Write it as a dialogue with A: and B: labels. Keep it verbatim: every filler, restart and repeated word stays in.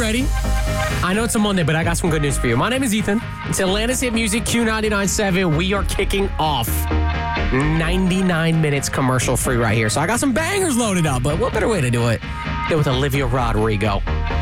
A: ready? I know it's a Monday, but I got some good news for you. My name is Ethan. It's Atlanta's Hit Music, Q ninety-nine point seven. We are kicking off ninety-nine minutes commercial free right here. So I got some bangers loaded up, but what better way to do it than with Olivia Rodrigo?